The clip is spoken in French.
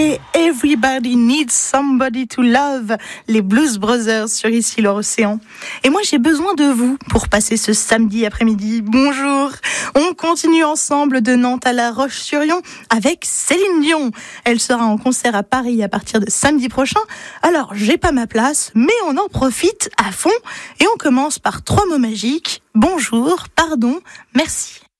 Et Everybody Needs Somebody to Love, les Blues Brothers sur Ici l'Océan. Et moi j'ai besoin de vous pour passer ce samedi après-midi. Bonjour. On continue ensemble de Nantes à La Roche-sur-Yon avec Céline Dion. Elle sera en concert à Paris à partir de samedi prochain. Alors j'ai pas ma place, mais on en profite à fond. Et on commence par 3 mots magiques. Bonjour, pardon, merci.